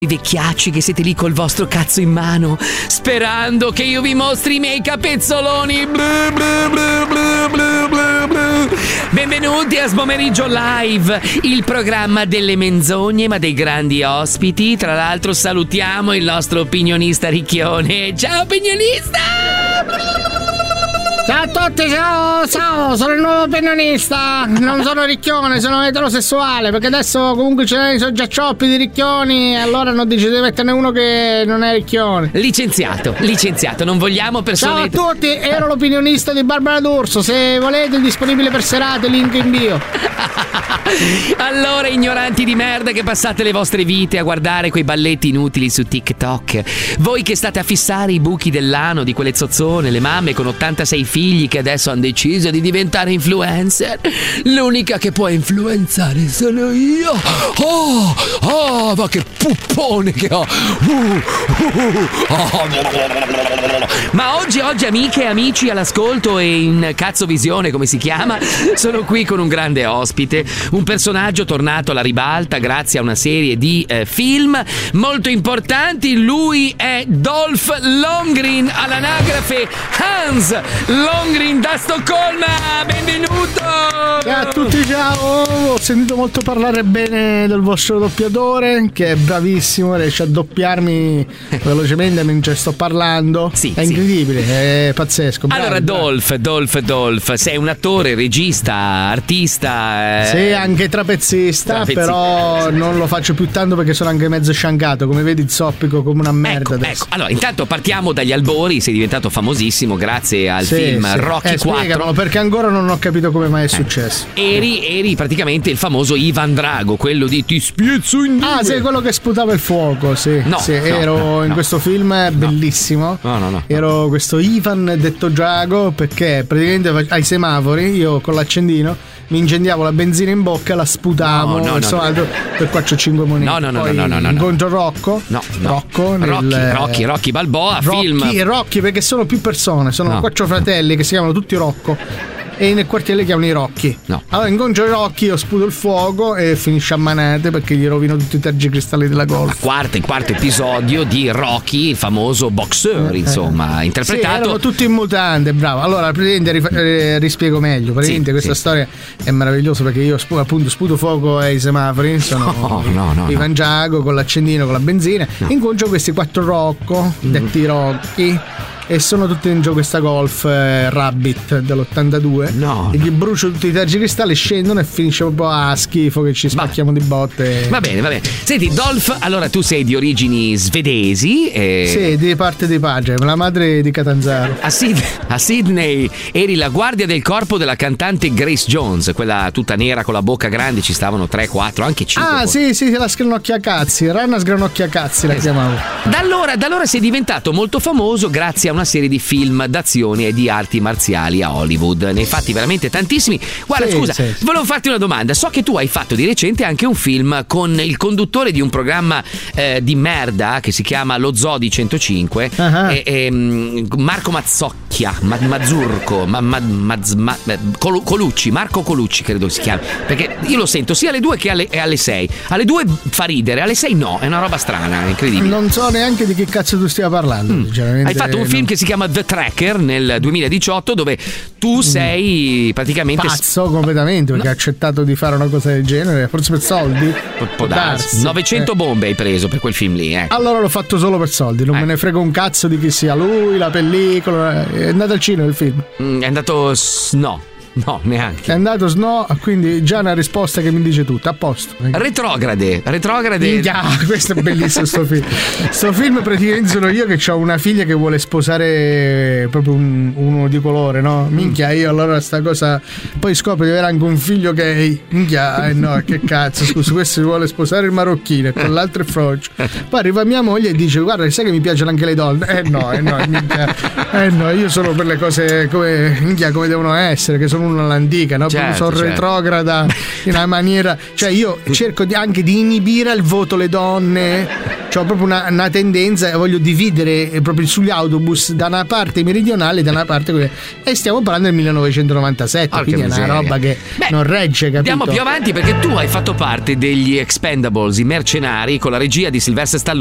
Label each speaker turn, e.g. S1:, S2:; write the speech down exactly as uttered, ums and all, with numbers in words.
S1: I vecchiacci che siete lì col vostro cazzo in mano, sperando che io vi mostri i miei capezzoloni. Blu, blu, blu, blu, blu, blu, blu. Benvenuti a Sbomeriggio Live, il programma delle menzogne ma dei grandi ospiti. Tra l'altro salutiamo il nostro opinionista Ricchione. Ciao opinionista!
S2: Ciao a tutti, ciao, ciao, sono il nuovo opinionista. Non sono Ricchione, sono eterosessuale, perché adesso comunque ce ne sono già troppi di Ricchioni, e allora hanno deciso di metterne uno che non è Ricchione.
S1: Licenziato, licenziato, non vogliamo persone.
S2: Ciao a tutti, ero l'opinionista di Barbara D'Urso. Se volete, è disponibile per serate, link in bio.
S1: Allora, ignoranti di merda che passate le vostre vite a guardare quei balletti inutili su TikTok, voi che state a fissare i buchi dell'ano di quelle zozzone, le mamme con ottantasei figli che adesso hanno deciso di diventare influencer, l'unica che può influenzare sono io. Oh, oh, ma che puppone che ho. Uh, uh, oh. Ma oggi, oggi amiche e amici all'ascolto e in cazzo visione, come si chiama, sono qui con un grande ospite, un personaggio tornato alla ribalta grazie a una serie di eh, film molto importanti. Lui è Dolph Lundgren, all'anagrafe Hans Lundgren da Stoccolma. Benvenuto!
S2: Ciao a tutti, ciao! Ho sentito molto parlare bene del vostro doppiatore, che è bravissimo, riesce a doppiarmi velocemente mentre sto parlando.
S1: Sì,
S2: è
S1: sì.
S2: incredibile, è pazzesco. Bravo,
S1: allora,
S2: bravo.
S1: Dolph, Dolph, Dolph, sei un attore, regista, artista. Eh...
S2: Sì, anche trapezzista,
S1: Trapezzista.
S2: però non lo faccio più tanto perché sono anche mezzo sciancato, come vedi zoppico come una merda
S1: Ecco,
S2: adesso.
S1: ecco, allora intanto partiamo dagli albori. Sei diventato famosissimo grazie al
S2: Sì,
S1: film
S2: sì.
S1: Rocky
S2: eh, spiegamelo,
S1: quattro.
S2: perché ancora non ho capito come mai è successo.
S1: Eri, eri praticamente il famoso Ivan Drago, quello di ti spiezzo in due.
S2: Ah, sei quello che sputava il fuoco, sì.
S1: No,
S2: sì,
S1: no,
S2: ero
S1: no,
S2: in
S1: no.
S2: questo film bellissimo.
S1: No, no, no.
S2: Ero questo Ivan detto Drago, perché praticamente ai semafori io con l'accendino mi incendiavo la benzina in bocca, la sputavo,
S1: No, no,
S2: verso
S1: no,
S2: l'altro, per qua c'ho cinque monete.
S1: No, no, no,
S2: Poi
S1: no, no, no, no.
S2: incontro Rocco.
S1: No, no.
S2: Rocco, nel,
S1: Rocky, Rocky, Rocky Balboa,
S2: Rocky,
S1: film.
S2: Rocky, perché sono più persone, sono
S1: No.
S2: quattro fratelli che si chiamano tutti Rocco. E nel quartiere li chiamano i Rocchi.
S1: No.
S2: Allora incontro i Rocchi, io sputo il fuoco e finisce a manate perché gli rovino tutti i tergicristalli della golf.
S1: Quarto, il quarto episodio di Rocky, il famoso boxer, insomma,
S2: Sì,
S1: interpretato.
S2: erano tutti in mutande, bravo. Allora, praticamente rif- eh, rispiego meglio. Praticamente
S1: Sì,
S2: questa
S1: sì.
S2: storia è meravigliosa perché io spu- appunto sputo fuoco ai semafori. Sono
S1: No, no, no,
S2: Ivan Giago con l'accendino, con la benzina. Incontro questi quattro Rocco, detti Rocchi. E sono tutti in gioco questa golf eh, Rabbit dell'ottantadue.
S1: No,
S2: E gli brucio tutti i tergicristalli, scendono e finisce proprio a schifo che ci spacchiamo di botte.
S1: Va bene, va bene. Senti, Dolph, allora tu sei di origini svedesi. E...
S2: Sì, di parte di padre, la madre di Catanzaro.
S1: A, Sid- a Sydney eri la guardia del corpo della cantante Grace Jones, quella tutta nera con la bocca grande, ci stavano tre, quattro, anche cinque.
S2: Ah, sì, sì, la sgranocchia cazzi, Ranna sgranocchia cazzi la chiamavo.
S1: Da allora, da allora sei diventato molto famoso grazie a una serie di film d'azione e di arti marziali a Hollywood. Ne hai fatti veramente tantissimi. Guarda,
S2: Sì,
S1: scusa,
S2: sì.
S1: volevo farti una domanda. So che tu hai fatto di recente anche un film con il conduttore di un programma eh, di merda che si chiama Lo Zoo di centocinque.
S2: Ah.
S1: e, e, mm, Marco Mazzocchia, Ma- Mazzurco, Ma- Ma- Mazz- Ma- eh, Colu- Colucci, Marco Colucci credo si chiami. Perché io lo sento sia alle due che alle, alle sei. Alle due fa ridere, alle sei no, è una roba strana, è incredibile.
S2: Non so neanche di che cazzo tu stia parlando. sinceramente.
S1: Hai fatto un
S2: non-
S1: film che si chiama The Tracker nel duemiladiciotto dove tu sei praticamente
S2: Pazzo completamente perché ha accettato di fare una cosa del genere, forse per soldi.
S1: Può- può darsi. novecento
S2: Eh.
S1: bombe hai preso per quel film lì, eh.
S2: Allora l'ho fatto solo per soldi, non
S1: Eh.
S2: me ne frega un cazzo di chi sia lui, la pellicola. È andato al cinema il film.
S1: Mm, È andato s- no, no, neanche.
S2: È andato sno, quindi già una risposta che mi dice tutto, a posto.
S1: Retrograde, retrograde.
S2: Minchia, questo è bellissimo sto film. Sto film praticamente sono io che ho una figlia che vuole sposare proprio un- uno di colore, no? Minchia, io allora sta cosa. Poi scopro di avere anche un figlio gay. Minchia, eh no, che cazzo, scusa, questo si vuole sposare il marocchino e con l'altro è frocio. Poi arriva mia moglie e dice: guarda, sai che mi piacciono anche le donne? Eh no, eh no, minchia. Eh no, io sono per le cose come minchia come devono essere, che sono sono uno all'antica, no?
S1: Certo,
S2: sono
S1: certo.
S2: retrograda in una maniera, cioè io cerco di, anche di inibire al voto le donne, cioè proprio una, una tendenza, voglio dividere proprio sugli autobus da una parte meridionale e da una parte quella. E stiamo parlando del millenovecentonovantasette,
S1: Porca
S2: quindi è una
S1: miseria.
S2: roba che
S1: Beh,
S2: non regge, capito?
S1: Andiamo più avanti perché tu hai fatto parte degli Expendables, i mercenari, con la regia di Sylvester Stallone